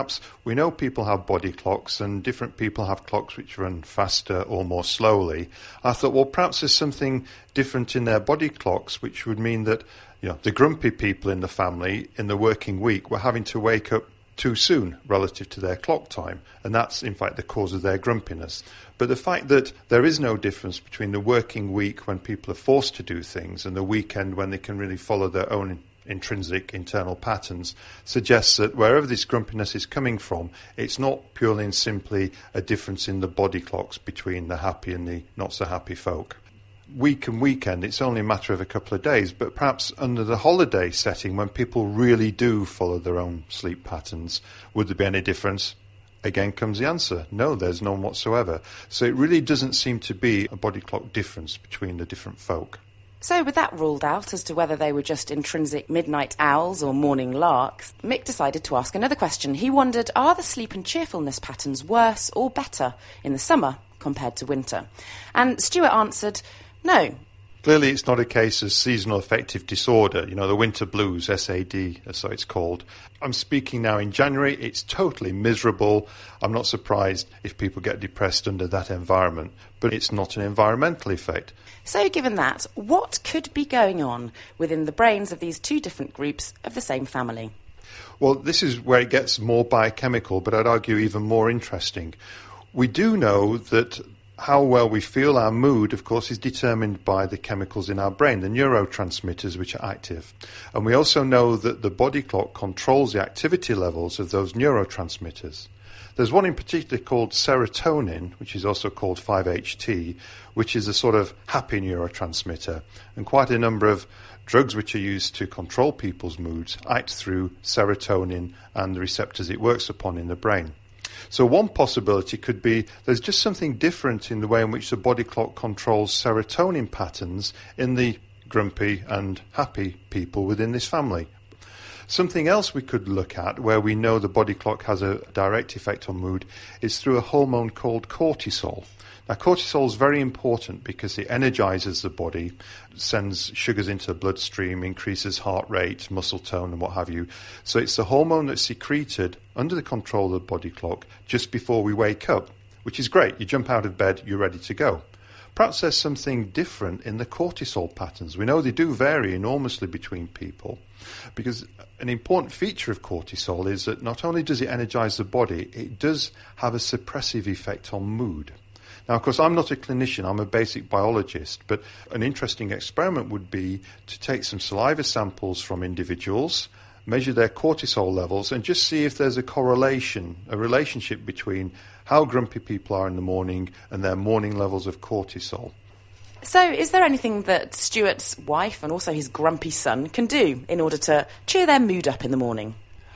We know people have body clocks and different people have clocks which run faster or more slowly. I thought, well, perhaps there's something different in their body clocks which would mean that the grumpy people in the family in the working week were having to wake up too soon relative to their clock time, and that's in fact the cause of their grumpiness. But the fact that there is no difference between the working week when people are forced to do things and the weekend when they can really follow their own intrinsic internal patterns suggests that wherever this grumpiness is coming from, it's not purely and simply a difference in the body clocks between the happy and the not so happy folk. Week and weekend, it's only a matter of a couple of days, but perhaps under the holiday setting, when people really do follow their own sleep patterns, would there be any difference? Again comes the answer, no, there's none whatsoever. So it really doesn't seem to be a body clock difference between the different folk. So with that ruled out as to whether they were just intrinsic midnight owls or morning larks, Mick decided to ask another question. He wondered, are the sleep and cheerfulness patterns worse or better in the summer compared to winter? And Stuart answered, no. Clearly it's not a case of seasonal affective disorder, the winter blues, SAD, so it's called. I'm speaking now in January, it's totally miserable. I'm not surprised if people get depressed under that environment, but it's not an environmental effect. So given that, what could be going on within the brains of these two different groups of the same family? Well, this is where it gets more biochemical, but I'd argue even more interesting. We do know that how well we feel, our mood, of course, is determined by the chemicals in our brain, the neurotransmitters which are active. And we also know that the body clock controls the activity levels of those neurotransmitters. There's one in particular called serotonin, which is also called 5-HT, which is a sort of happy neurotransmitter. And quite a number of drugs which are used to control people's moods act through serotonin and the receptors it works upon in the brain. So one possibility could be there's just something different in the way in which the body clock controls serotonin patterns in the grumpy and happy people within this family. Something else we could look at where we know the body clock has a direct effect on mood is through a hormone called cortisol. Now, cortisol is very important because it energizes the body, sends sugars into the bloodstream, increases heart rate, muscle tone, and what have you. So it's the hormone that's secreted under the control of the body clock just before we wake up, which is great. You jump out of bed, you're ready to go. Perhaps there's something different in the cortisol patterns. We know they do vary enormously between people because an important feature of cortisol is that not only does it energize the body, it does have a suppressive effect on mood. Now, of course, I'm not a clinician, I'm a basic biologist, but an interesting experiment would be to take some saliva samples from individuals, measure their cortisol levels, and just see if there's a correlation, a relationship between how grumpy people are in the morning and their morning levels of cortisol. So is there anything that Stuart's wife and also his grumpy son can do in order to cheer their mood up in the morning?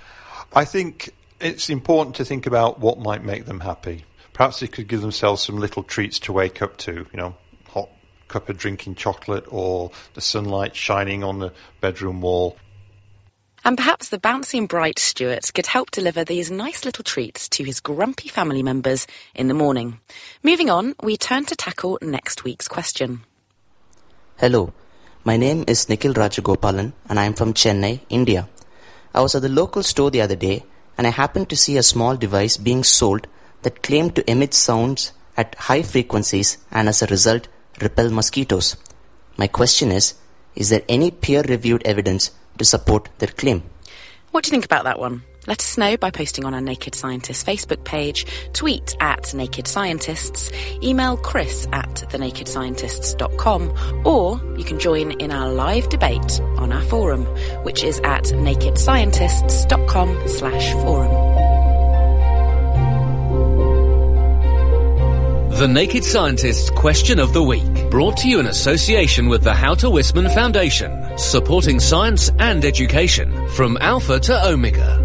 I think it's important to think about what might make them happy. Perhaps they could give themselves some little treats to wake up to, hot cup of drinking chocolate or the sunlight shining on the bedroom wall. And perhaps the bouncy and bright Stuart could help deliver these nice little treats to his grumpy family members in the morning. Moving on, we turn to tackle next week's question. Hello, my name is Nikhil Rajagopalan and I am from Chennai, India. I was at the local store the other day and I happened to see a small device being sold that claimed to emit sounds at high frequencies and as a result repel mosquitoes. My question is there any peer-reviewed evidence to support their claim? What do you think about that one? Let us know by posting on our Naked Scientists Facebook page, tweet at Naked Scientists, email chris@thenakedscientists.com, or you can join in our live debate on our forum, which is at nakedscientists.com/forum. The Naked Scientists Question of the Week, brought to you in association with the Houter Wisman Foundation, supporting science and education from Alpha to Omega.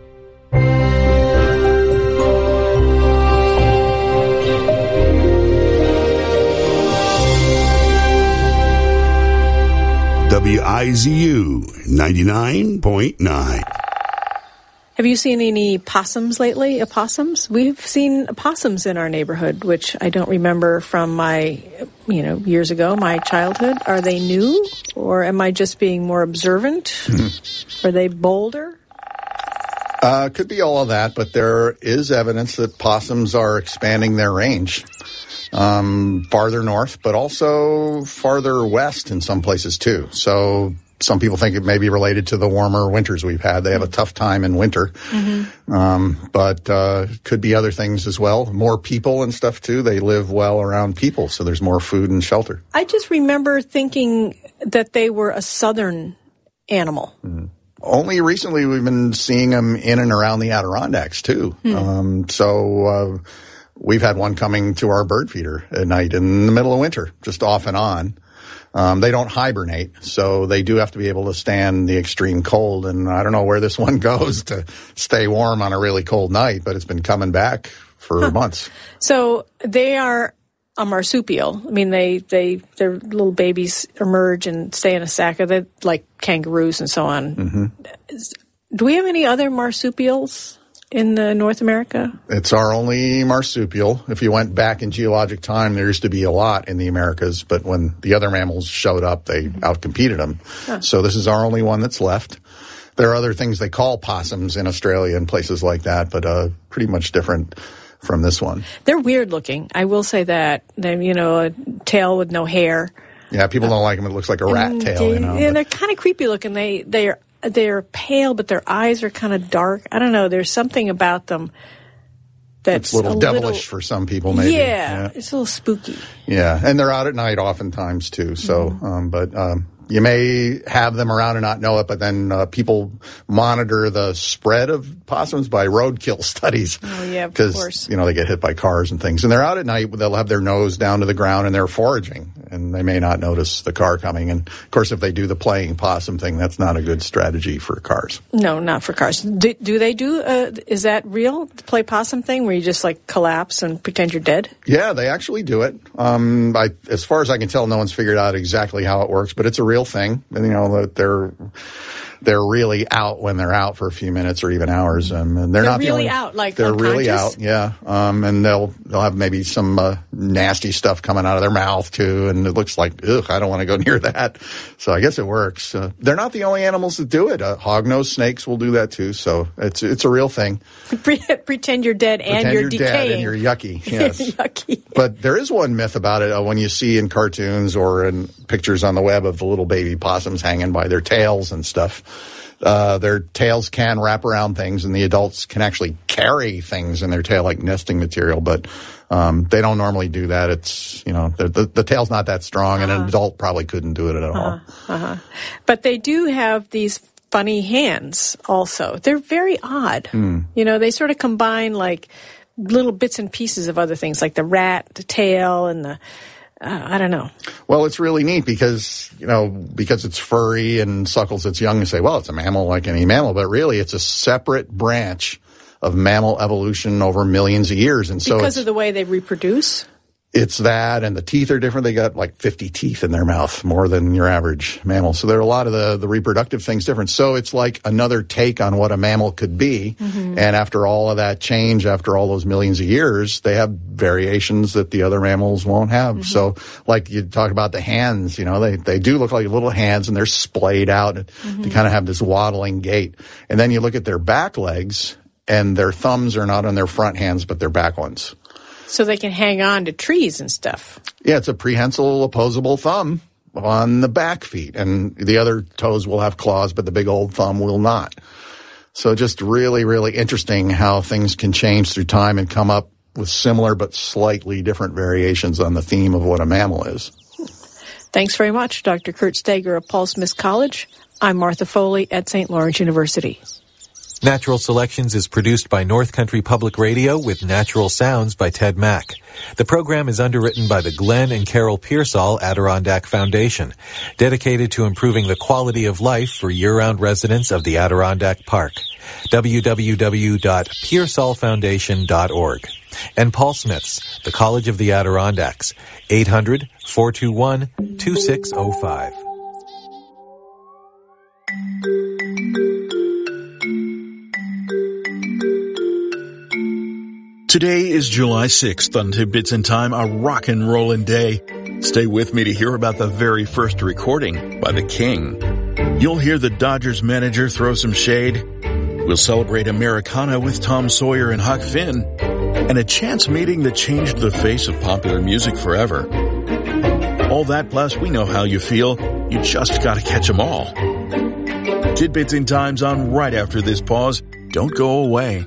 WIZU 99.9. Have you seen any possums lately? Opossums? We've seen opossums in our neighborhood, which I don't remember from my, years ago, my childhood. Are they new, or am I just being more observant? Are they bolder? Could be all of that, but there is evidence that possums are expanding their range farther north, but also farther west in some places too. So some people think it may be related to the warmer winters we've had. They have a tough time in winter, but could be other things as well. More people and stuff too. They live well around people, so there's more food and shelter. I just remember thinking that they were a southern animal. Only recently we've been seeing them in and around the Adirondacks too. We've had one coming to our bird feeder at night in the middle of winter, just off and on. They don't hibernate, so they do have to be able to stand the extreme cold. And I don't know where this one goes to stay warm on a really cold night, but it's been coming back for months. So they are a marsupial. I mean, their little babies emerge and stay in a sack. They're like kangaroos and so on. Do we have any other marsupials in North America? It's our only marsupial. If you went back in geologic time, there used to be a lot in the Americas, but when the other mammals showed up, they outcompeted them. So this is our only one that's left. There are other things they call possums in Australia and places like that, but pretty much different from this one. They're weird looking. I will say that. They're, a tail with no hair. Yeah, people don't like them. It looks like a rat tail. And they're kind of creepy looking. They're pale, but their eyes are kind of dark. I don't know. There's something about them that's a little devilish for some people, maybe. Yeah, it's a little spooky. Yeah, and they're out at night oftentimes, too. So, you may have them around and not know it, but then people monitor the spread of possums by roadkill studies. Oh, yeah, of course. Because, they get hit by cars and things. And they're out at night, they'll have their nose down to the ground and they're foraging. And they may not notice the car coming. And, of course, if they do the playing possum thing, that's not a good strategy for cars. No, not for cars. Do they do, is that real, the play possum thing, where you just, collapse and pretend you're dead? Yeah, they actually do it. As far as I can tell, no one's figured out exactly how it works, but it's a real thing. And, that they're really out when they're out for a few minutes or even hours. And they're not really out, they're really out, yeah. And they'll have maybe some nasty stuff coming out of their mouth too, and it looks like, ugh, I don't want to go near that. So I guess it works. They're not the only animals that do it. Hognose snakes will do that too. So it's a real thing. Pretend you're dead and you're decaying. Dead and you're yucky. Yes. Yucky. But there is one myth about it. When you see in cartoons or in pictures on the web of the little baby possums hanging by their tails and stuff. Their tails can wrap around things, and the adults can actually carry things in their tail like nesting material, but they don't normally do that. It's, the tail's not that strong, and an adult probably couldn't do it at all. But they do have these funny hands also. They're very odd. They sort of combine little bits and pieces of other things, like the rat, the tail, and the... I don't know. Well, it's really neat because it's furry and suckles its young, and say, well, it's a mammal like any mammal, but really it's a separate branch of mammal evolution over millions of years. And so because of the way they reproduce? It's that, and the teeth are different. They got 50 teeth in their mouth, more than your average mammal. So there are a lot of the reproductive things different. So it's like another take on what a mammal could be. And after all of that change, after all those millions of years, they have variations that the other mammals won't have. So like you talk about the hands, they do look like little hands, and they're splayed out. They kind of have this waddling gait. And then you look at their back legs, and their thumbs are not on their front hands, but their back ones. So they can hang on to trees and stuff. Yeah, it's a prehensile opposable thumb on the back feet. And the other toes will have claws, but the big old thumb will not. So just really, really interesting how things can change through time and come up with similar but slightly different variations on the theme of what a mammal is. Thanks very much, Dr. Kurt Steger of Paul Smith College. I'm Martha Foley at St. Lawrence University. Natural Selections is produced by North Country Public Radio with natural sounds by Ted Mack. The program is underwritten by the Glenn and Carol Pearsall Adirondack Foundation, dedicated to improving the quality of life for year-round residents of the Adirondack Park. www.pearsallfoundation.org. And Paul Smith's, the College of the Adirondacks, 800-421-2605. Today is July 6th on Tidbits in Time, a rock and rollin' day. Stay with me to hear about the very first recording by the King. You'll hear the Dodgers manager throw some shade, We'll celebrate Americana with Tom Sawyer and Huck Finn, and a chance meeting that changed the face of popular music forever. All that plus we know how you feel. You just gotta catch them all. Tidbits in Time's on right after this pause. Don't go away.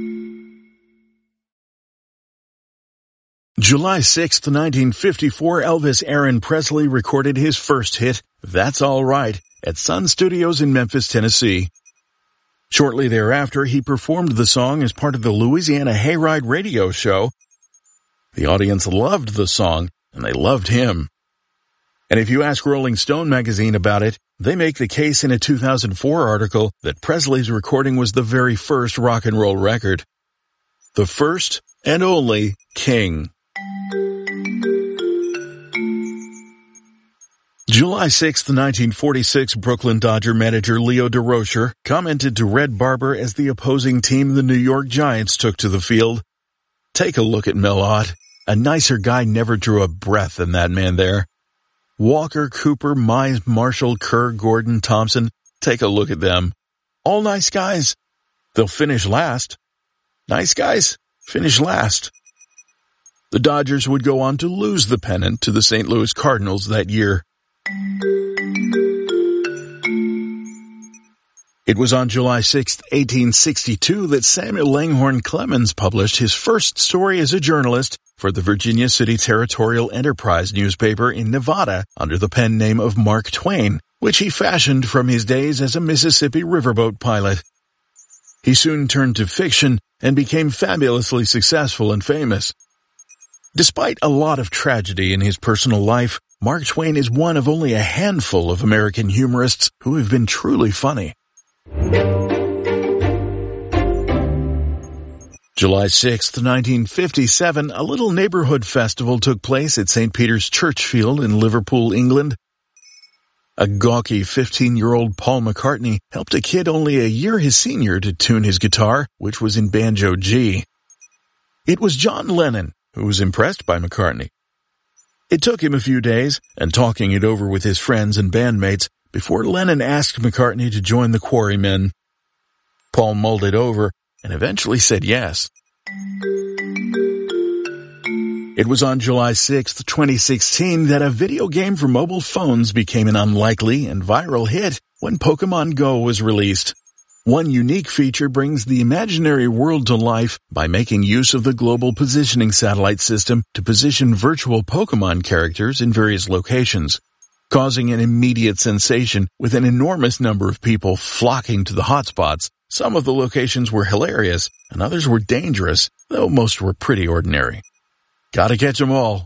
July 6th, 1954, Elvis Aaron Presley recorded his first hit, That's All Right, at Sun Studios in Memphis, Tennessee. Shortly thereafter, he performed the song as part of the Louisiana Hayride radio show. The audience loved the song, and they loved him. And if you ask Rolling Stone magazine about it, they make the case in a 2004 article that Presley's recording was the very first rock and roll record. The first and only King. July 6, 1946, Brooklyn Dodger manager Leo Durocher commented to Red Barber as the opposing team, the New York Giants, took to the field. Take a look at Mel Ott. A nicer guy never drew a breath than that man there. Walker, Cooper, Mize, Marshall, Kerr, Gordon, Thompson. Take a look at them. All nice guys. They'll finish last. Nice guys finish last. The Dodgers would go on to lose the pennant to the St. Louis Cardinals that year. It was on July 6, 1862 that Samuel Langhorne Clemens published his first story as a journalist for the Virginia City Territorial Enterprise newspaper in Nevada under the pen name of Mark Twain, which he fashioned from his days as a Mississippi riverboat pilot. He soon turned to fiction and became fabulously successful and famous. Despite a lot of tragedy in his personal life, Mark Twain is one of only a handful of American humorists who have been truly funny. July 6, 1957, a little neighborhood festival took place at St. Peter's Churchfield in Liverpool, England. A gawky 15-year-old Paul McCartney helped a kid only a year his senior to tune his guitar, which was in banjo G. It was John Lennon who was impressed by McCartney. It took him a few days and talking it over with his friends and bandmates before Lennon asked McCartney to join the Quarrymen. Paul mulled it over and eventually said yes. It was on July 6, 2016 that a video game for mobile phones became an unlikely and viral hit when Pokemon Go was released. One unique feature brings the imaginary world to life by making use of the Global Positioning Satellite System to position virtual Pokemon characters in various locations, causing an immediate sensation with an enormous number of people flocking to the hotspots. Some of the locations were hilarious, and others were dangerous, though most were pretty ordinary. Gotta catch them all.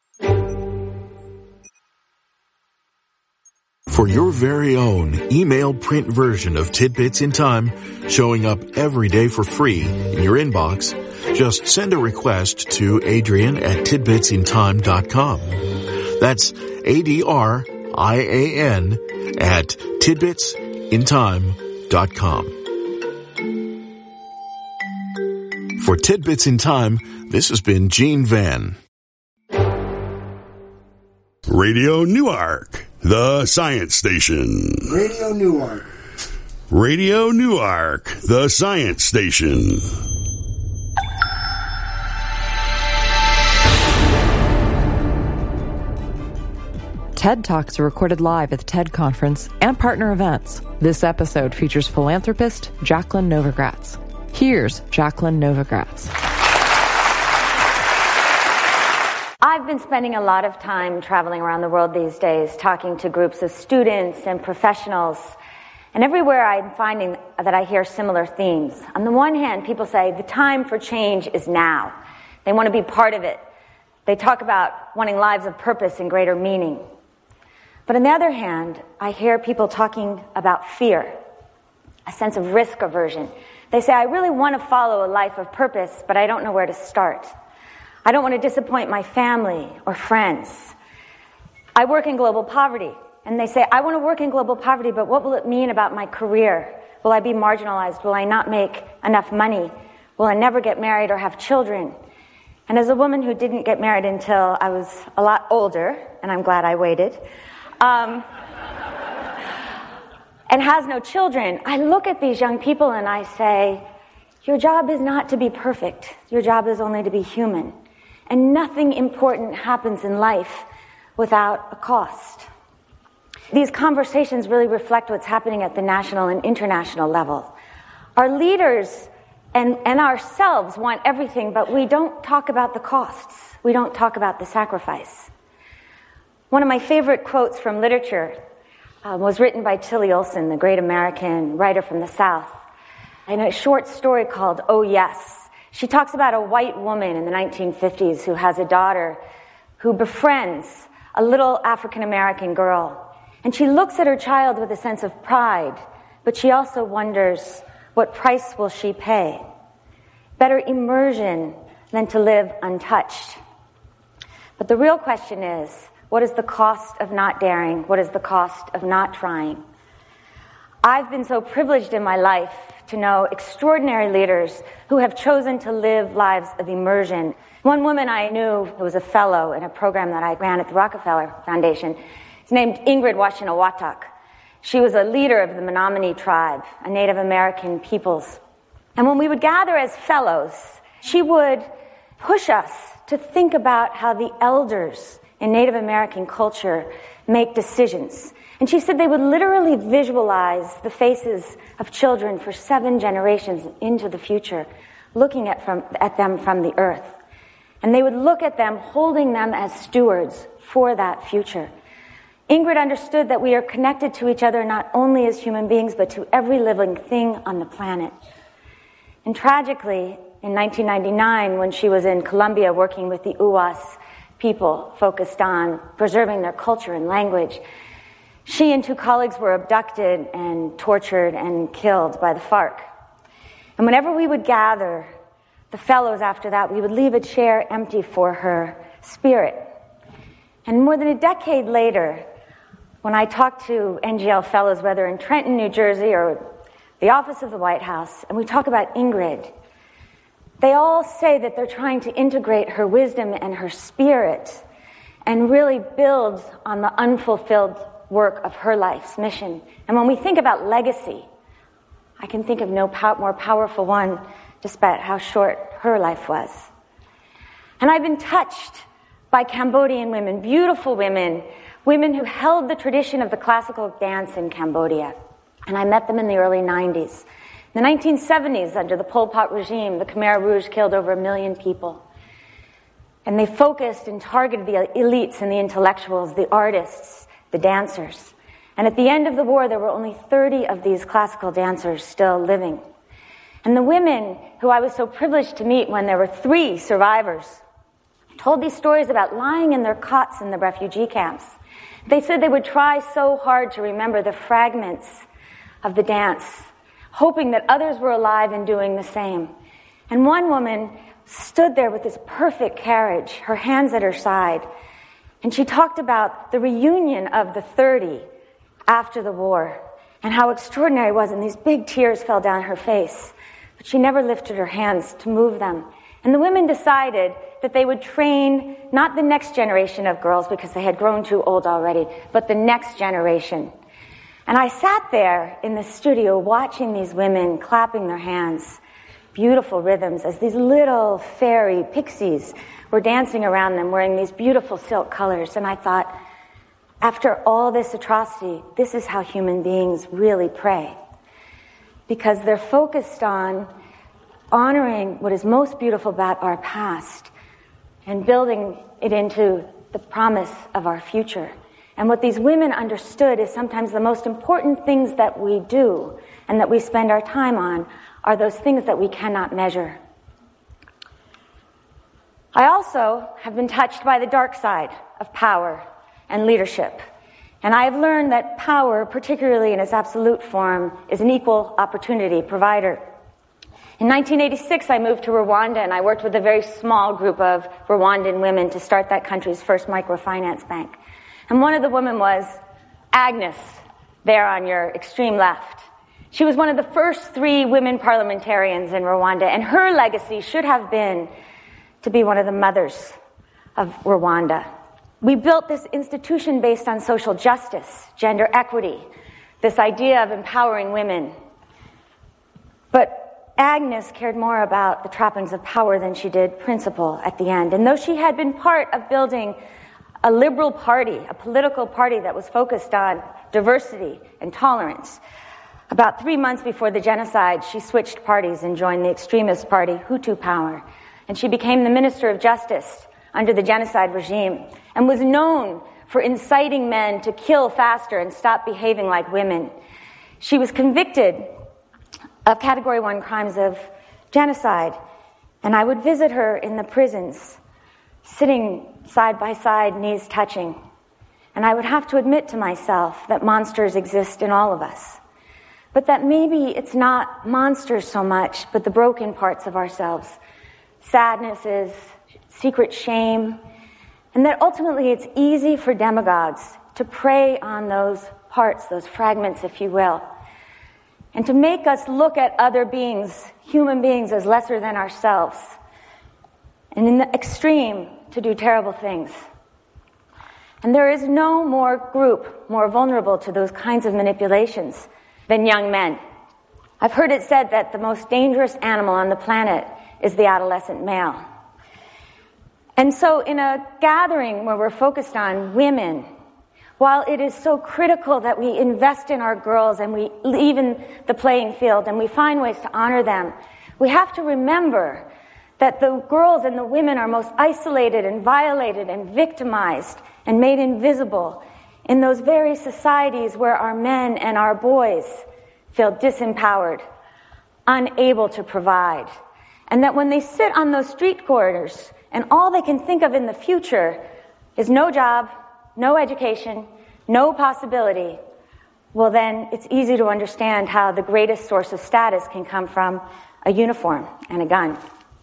For your very own email print version of Tidbits in Time, showing up every day for free in your inbox, just send a request to Adrian@tidbitsintime.com. That's ADRIAN at tidbitsintime.com. For Tidbits in Time, this has been Gene Van. Radio Newark, the science station. Radio Newark. Radio Newark, the science station. TED Talks are recorded live at the TED Conference and partner events. This episode features philanthropist Jacqueline Novogratz. Here's Jacqueline Novogratz. I've been spending a lot of time traveling around the world these days, talking to groups of students and professionals. And everywhere I'm finding that I hear similar themes. On the one hand, people say the time for change is now. They want to be part of it. They talk about wanting lives of purpose and greater meaning. But on the other hand, I hear people talking about fear, a sense of risk aversion. They say, I really want to follow a life of purpose, but I don't know where to start. I don't want to disappoint my family or friends. I work in global poverty. And they say, I want to work in global poverty, but what will it mean about my career? Will I be marginalized? Will I not make enough money? Will I never get married or have children? And as a woman who didn't get married until I was a lot older, and I'm glad I waited, and has no children, I look at these young people and I say, your job is not to be perfect. Your job is only to be human. And nothing important happens in life without a cost. These conversations really reflect what's happening at the national and international level. Our leaders and ourselves want everything, but we don't talk about the costs. We don't talk about the sacrifice. One of my favorite quotes from literature was written by Tillie Olsen, the great American writer from the South, in a short story called Oh Yes. She talks about a white woman in the 1950s who has a daughter who befriends a little African-American girl. And she looks at her child with a sense of pride, but she also wonders, what price will she pay? Better immersion than to live untouched. But the real question is, what is the cost of not daring? What is the cost of not trying? I've been so privileged in my life to know extraordinary leaders who have chosen to live lives of immersion. One woman I knew who was a fellow in a program that I ran at the Rockefeller Foundation is named Ingrid Washinawatak. She was a leader of the Menominee tribe, a Native American peoples. And when we would gather as fellows, she would push us to think about how the elders in Native American culture make decisions. And she said they would literally visualize the faces of children for 7 generations into the future, looking at them from the earth. And they would look at them, holding them as stewards for that future. Ingrid understood that we are connected to each other not only as human beings, but to every living thing on the planet. And tragically, in 1999, when she was in Colombia working with the Uwas people focused on preserving their culture and language, she and 2 colleagues were abducted and tortured and killed by the FARC. And whenever we would gather, the fellows after that, we would leave a chair empty for her spirit. And more than a decade later, when I talk to NGL fellows, whether in Trenton, New Jersey, or the office of the White House, and we talk about Ingrid, they all say that they're trying to integrate her wisdom and her spirit and really build on the unfulfilled work of her life's mission. And when we think about legacy, I can think of no more powerful one, despite how short her life was. And I've been touched by Cambodian women, beautiful women, women who held the tradition of the classical dance in Cambodia. And I met them in the early 90s. In the 1970s, under the Pol Pot regime, the Khmer Rouge killed over 1 million people. And they focused and targeted the elites and the intellectuals, the artists, the dancers. And at the end of the war, there were only 30 of these classical dancers still living. And the women who I was so privileged to meet when there were 3 survivors told these stories about lying in their cots in the refugee camps. They said they would try so hard to remember the fragments of the dance, hoping that others were alive and doing the same. And one woman stood there with this perfect carriage, her hands at her side, and she talked about the reunion of the 30 after the war and how extraordinary it was, and these big tears fell down her face. But she never lifted her hands to move them. And the women decided that they would train not the next generation of girls because they had grown too old already, but the next generation. And I sat there in the studio watching these women clapping their hands, beautiful rhythms, as these little fairy pixies were dancing around them wearing these beautiful silk colors. And I thought, after all this atrocity, this is how human beings really pray. Because they're focused on honoring what is most beautiful about our past and building it into the promise of our future. And what these women understood is sometimes the most important things that we do and that we spend our time on are those things that we cannot measure. I also have been touched by the dark side of power and leadership. And I have learned that power, particularly in its absolute form, is an equal opportunity provider. In 1986, I moved to Rwanda, and I worked with a very small group of Rwandan women to start that country's first microfinance bank. And one of the women was Agnes, there on your extreme left. She was one of the first 3 women parliamentarians in Rwanda, and her legacy should have been to be one of the mothers of Rwanda. We built this institution based on social justice, gender equity, this idea of empowering women. But Agnes cared more about the trappings of power than she did principle at the end. And though she had been part of building a liberal party, a political party that was focused on diversity and tolerance, about 3 months before the genocide, she switched parties and joined the extremist party Hutu Power. And she became the Minister of Justice under the genocide regime and was known for inciting men to kill faster and stop behaving like women. She was convicted of Category 1 crimes of genocide, and I would visit her in the prisons, sitting side by side, knees touching. And I would have to admit to myself that monsters exist in all of us. But that maybe it's not monsters so much, but the broken parts of ourselves. Sadnesses, secret shame, and that ultimately it's easy for demagogues to prey on those parts, those fragments, if you will, and to make us look at other beings, human beings, as lesser than ourselves, and in the extreme, to do terrible things. And there is no more group more vulnerable to those kinds of manipulations than young men. I've heard it said that the most dangerous animal on the planet is the adolescent male. And so in a gathering where we're focused on women, while it is so critical that we invest in our girls and we even the playing field and we find ways to honor them, we have to remember that the girls and the women are most isolated and violated and victimized and made invisible in those very societies where our men and our boys feel disempowered, unable to provide. And that when they sit on those street corners and all they can think of in the future is no job, no education, no possibility, well then it's easy to understand how the greatest source of status can come from a uniform and a gun.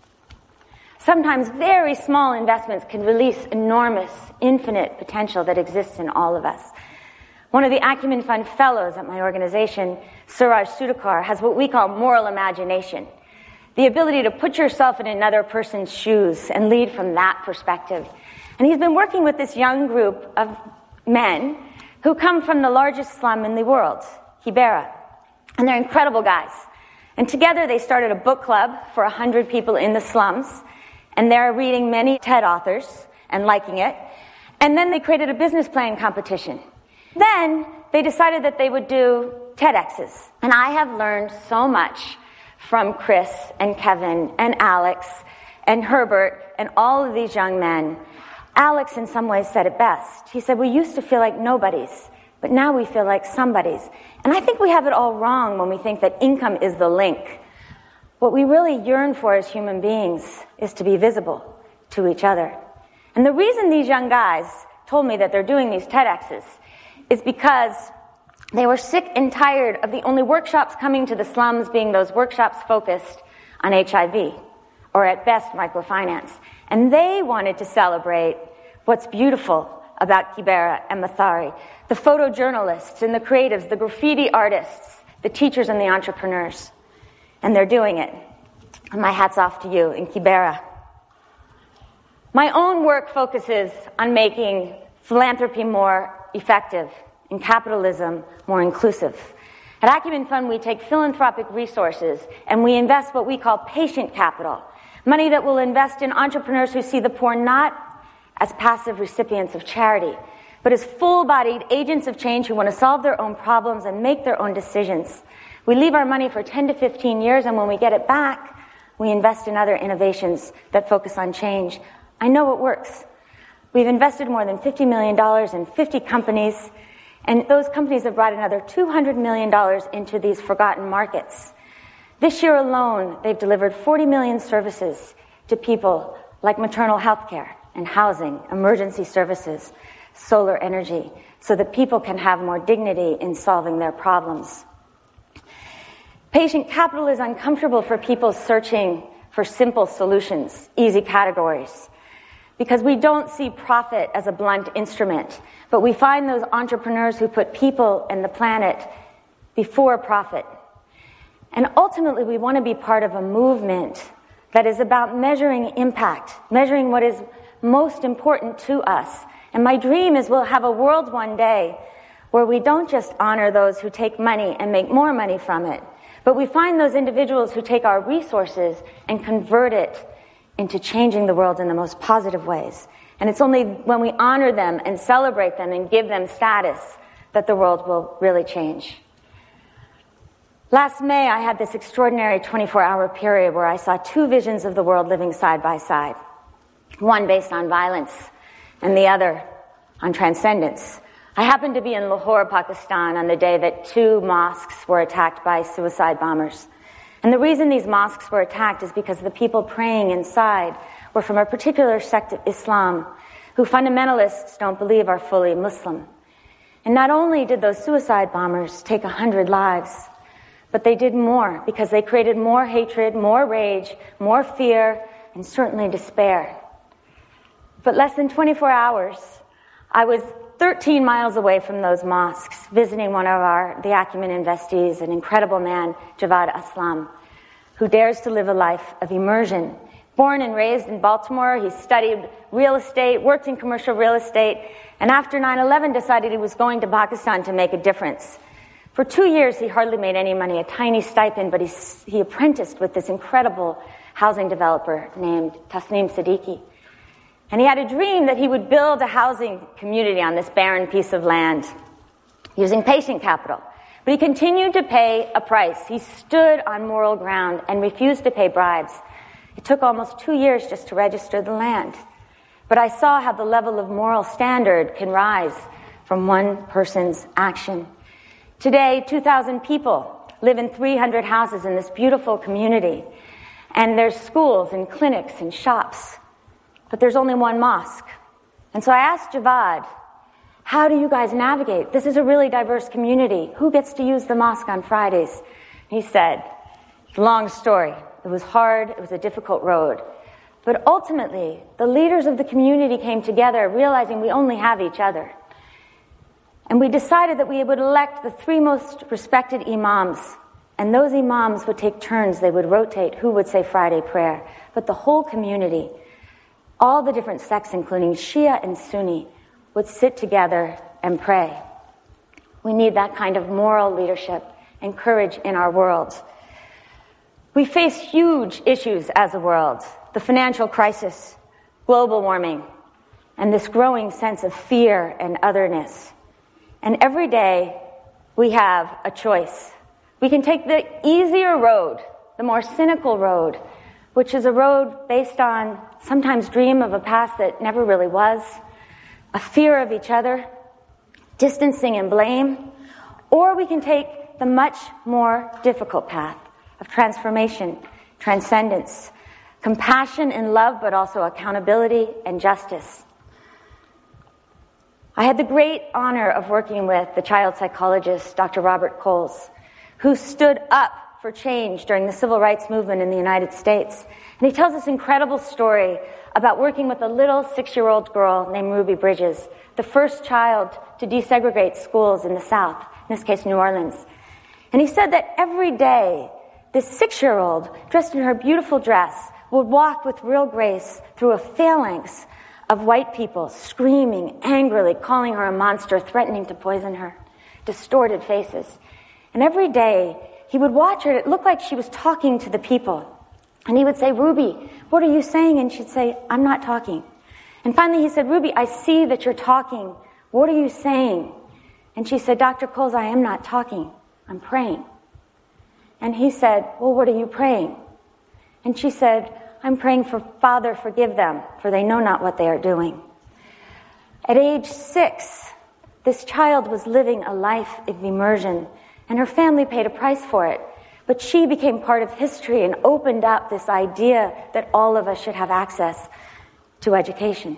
Sometimes very small investments can release enormous, infinite potential that exists in all of us. One of the Acumen Fund fellows at my organization, Suraj Sudhakar, has what we call moral imagination, the ability to put yourself in another person's shoes and lead from that perspective. And he's been working with this young group of men who come from the largest slum in the world, Kibera. And they're incredible guys. And together they started a book club for 100 people in the slums. And they're reading many TED authors and liking it. And then they created a business plan competition. Then they decided that they would do TEDx's. And I have learned so much from Chris and Kevin and Alex and Herbert and all of these young men. Alex in some ways said it best. He said, we used to feel like nobodies, but now we feel like somebodies. And I think we have it all wrong when we think that income is the link. What we really yearn for as human beings is to be visible to each other. And the reason these young guys told me that they're doing these TEDx's is because they were sick and tired of the only workshops coming to the slums being those workshops focused on HIV, or at best microfinance. And they wanted to celebrate what's beautiful about Kibera and Mathari, the photojournalists and the creatives, the graffiti artists, the teachers and the entrepreneurs. And they're doing it. And my hat's off to you in Kibera. My own work focuses on making philanthropy more effective and capitalism more inclusive. At Acumen Fund, we take philanthropic resources and we invest what we call patient capital, money that will invest in entrepreneurs who see the poor not as passive recipients of charity, but as full-bodied agents of change who want to solve their own problems and make their own decisions. We leave our money for 10 to 15 years, and when we get it back, we invest in other innovations that focus on change. I know it works. We've invested more than $50 million in 50 companies, and those companies have brought another $200 million into these forgotten markets. This year alone, they've delivered 40 million services to people like maternal health care and housing, emergency services, solar energy, so that people can have more dignity in solving their problems. Patient capital is uncomfortable for people searching for simple solutions, easy categories, because we don't see profit as a blunt instrument, but we find those entrepreneurs who put people and the planet before profit. And ultimately, we want to be part of a movement that is about measuring impact, measuring what is most important to us. And my dream is we'll have a world one day where we don't just honor those who take money and make more money from it, but we find those individuals who take our resources and convert it into changing the world in the most positive ways. And it's only when we honor them and celebrate them and give them status that the world will really change. Last May, I had this extraordinary 24-hour period where I saw two visions of the world living side by side, one based on violence and the other on transcendence. I happened to be in Lahore, Pakistan, on the day that two mosques were attacked by suicide bombers. And the reason these mosques were attacked is because the people praying inside were from a particular sect of Islam, who fundamentalists don't believe are fully Muslim. And not only did those suicide bombers take 100 lives, but they did more, because they created more hatred, more rage, more fear, and certainly despair. But less than 24 hours, I was 13 miles away from those mosques, visiting one of the Acumen investees, an incredible man, Javad Aslam, who dares to live a life of immersion. Born and raised in Baltimore, he studied real estate, worked in commercial real estate, and after 9/11 decided he was going to Pakistan to make a difference. For 2 years, he hardly made any money, a tiny stipend, but he apprenticed with this incredible housing developer named Tasneem Siddiqui. And he had a dream that he would build a housing community on this barren piece of land using patient capital. But he continued to pay a price. He stood on moral ground and refused to pay bribes. It took almost 2 years just to register the land. But I saw how the level of moral standard can rise from one person's action. Today, 2,000 people live in 300 houses in this beautiful community. And there's schools and clinics and shops. But there's only one mosque. And so I asked Javad, how do you guys navigate? This is a really diverse community. Who gets to use the mosque on Fridays? He said, long story. It was hard. It was a difficult road. But ultimately, the leaders of the community came together, realizing we only have each other. And we decided that we would elect the 3 most respected imams. And those imams would take turns. They would rotate who would say Friday prayer. But the whole community, all the different sects, including Shia and Sunni, would sit together and pray. We need that kind of moral leadership and courage in our world. We face huge issues as a world: the financial crisis, global warming, and this growing sense of fear and otherness. And every day we have a choice. We can take the easier road, the more cynical road, which is a road based on sometimes dream of a past that never really was, a fear of each other, distancing and blame, or we can take the much more difficult path of transformation, transcendence, compassion and love, but also accountability and justice. I had the great honor of working with the child psychologist, Dr. Robert Coles, who stood up for change during the civil rights movement in the United States. And he tells this incredible story about working with a little 6-year-old girl named Ruby Bridges, the first child to desegregate schools in the South, in this case New Orleans. And he said that every day, this 6-year-old, dressed in her beautiful dress, would walk with real grace through a phalanx of white people, screaming angrily, calling her a monster, threatening to poison her, distorted faces. And every day, he would watch her. It looked like she was talking to the people. And he would say, Ruby, what are you saying? And she'd say, I'm not talking. And finally he said, Ruby, I see that you're talking. What are you saying? And she said, Dr. Coles, I am not talking. I'm praying. And he said, well, what are you praying? And she said, I'm praying for Father, forgive them, for they know not what they are doing. At age 6, this child was living a life of immersion, and her family paid a price for it. But she became part of history and opened up this idea that all of us should have access to education.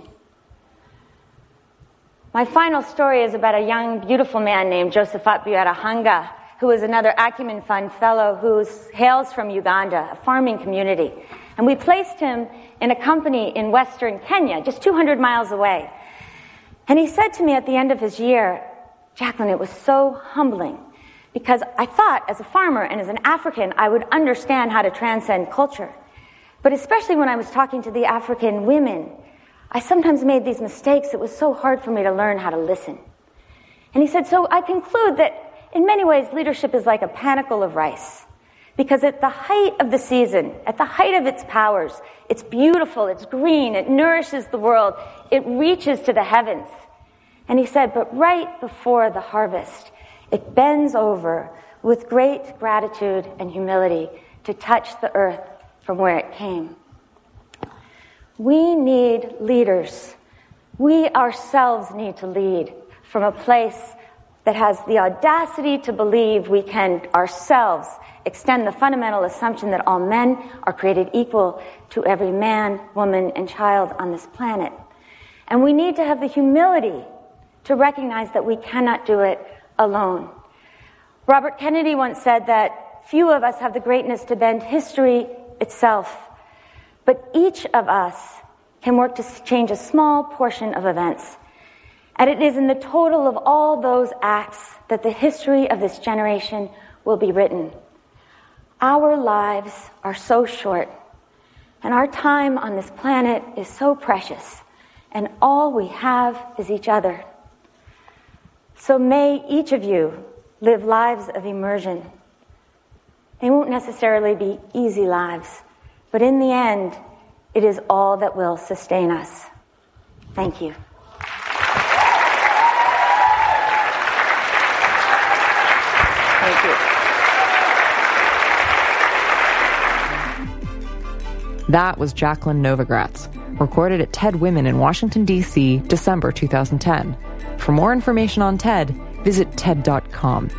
My final story is about a young, beautiful man named Josephat Byarahanga, who is another Acumen Fund fellow who hails from Uganda, a farming community. And we placed him in a company in western Kenya, just 200 miles away. And he said to me at the end of his year, Jacqueline, it was so humbling, because I thought as a farmer and as an African, I would understand how to transcend culture. But especially when I was talking to the African women, I sometimes made these mistakes. It was so hard for me to learn how to listen. And he said, so I conclude that in many ways leadership is like a panicle of rice. Because at the height of the season, at the height of its powers, it's beautiful, it's green, it nourishes the world, it reaches to the heavens. And he said, but right before the harvest, it bends over with great gratitude and humility to touch the earth from where it came. We need leaders. We ourselves need to lead from a place that has the audacity to believe we can ourselves extend the fundamental assumption that all men are created equal to every man, woman, and child on this planet. And we need to have the humility to recognize that we cannot do it alone. Robert Kennedy once said that few of us have the greatness to bend history itself, but each of us can work to change a small portion of events. And it is in the total of all those acts that the history of this generation will be written. Our lives are so short, and our time on this planet is so precious, and all we have is each other. So may each of you live lives of immersion. They won't necessarily be easy lives, but in the end, it is all that will sustain us. Thank you. Thank you. That was Jacqueline Novogratz, recorded at TED Women in Washington, D.C., December 2010. For more information on TED, visit TED.com.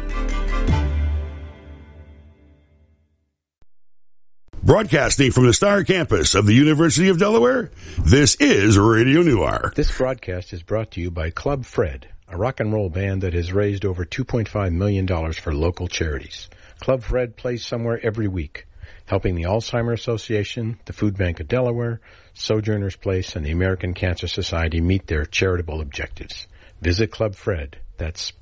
Broadcasting from the Star Campus of the University of Delaware, this is Radio Newark. This broadcast is brought to you by Club Fred, a rock and roll band that has raised over $2.5 million for local charities. Club Fred plays somewhere every week, helping the Alzheimer's Association, the Food Bank of Delaware, Sojourner's Place, and the American Cancer Society meet their charitable objectives. Visit Club Fred, that's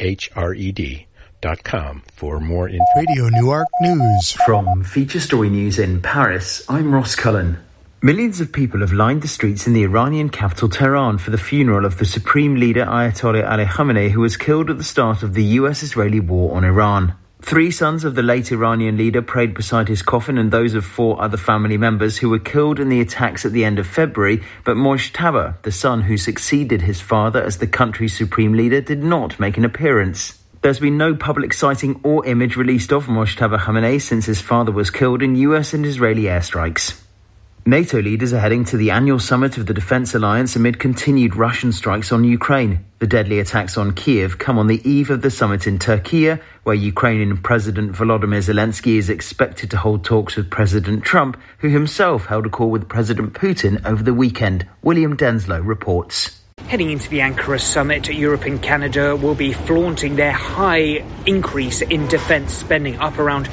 PHRED.com for more info. Radio Newark News. From Feature Story News in Paris, I'm Ross Cullen. Millions of people have lined the streets in the Iranian capital Tehran for the funeral of the Supreme Leader Ayatollah Ali Khamenei, who was killed at the start of the US-Israeli war on Iran. 3 sons of the late Iranian leader prayed beside his coffin, and those of 4 other family members who were killed in the attacks at the end of February. But Mojtaba, the son who succeeded his father as the country's supreme leader, did not make an appearance. There's been no public sighting or image released of Mojtaba Khamenei since his father was killed in US and Israeli airstrikes. NATO leaders are heading to the annual summit of the Defence Alliance amid continued Russian strikes on Ukraine. The deadly attacks on Kiev come on the eve of the summit in Turkey, where Ukrainian President Volodymyr Zelensky is expected to hold talks with President Trump, who himself held a call with President Putin over the weekend. William Denslow reports. Heading into the Ankara summit, Europe and Canada will be flaunting their high increase in defence spending, up around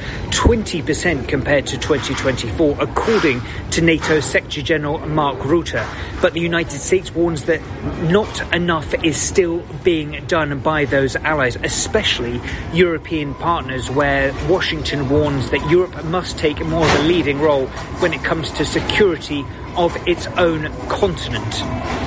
20% compared to 2024, according to NATO Secretary General Mark Rutte. But the United States warns that not enough is still being done by those allies, especially European partners, where Washington warns that Europe must take more of a leading role when it comes to security of its own continent.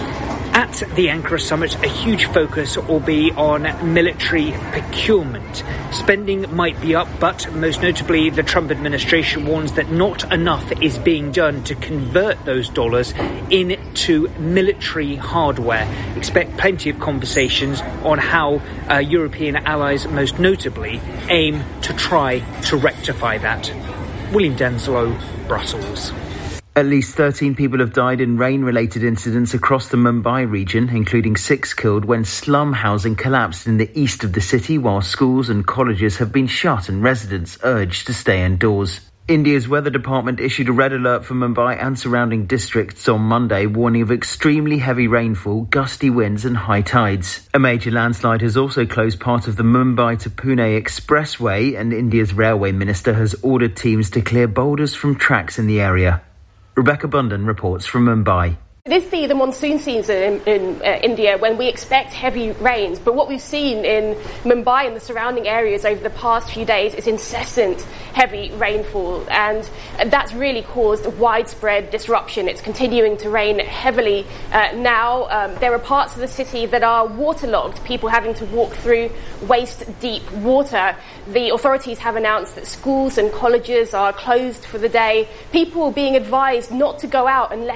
At the Ankara summit, a huge focus will be on military procurement. Spending might be up, but most notably, the Trump administration warns that not enough is being done to convert those dollars into military hardware. Expect plenty of conversations on how European allies, most notably, aim to try to rectify that. William Denslow, Brussels. At least 13 people have died in rain-related incidents across the Mumbai region, including 6 killed when slum housing collapsed in the east of the city, while schools and colleges have been shut and residents urged to stay indoors. India's weather department issued a red alert for Mumbai and surrounding districts on Monday, warning of extremely heavy rainfall, gusty winds and high tides. A major landslide has also closed part of the Mumbai to Pune expressway, and India's railway minister has ordered teams to clear boulders from tracks in the area. Rebecca Bundan reports from Mumbai. It is the monsoon season in India when we expect heavy rains, but what we've seen in Mumbai and the surrounding areas over the past few days is incessant heavy rainfall, and that's really caused widespread disruption. It's continuing to rain heavily now. There are parts of the city that are waterlogged, people having to walk through waist-deep water. The authorities have announced that schools and colleges are closed for the day. People are being advised not to go out unless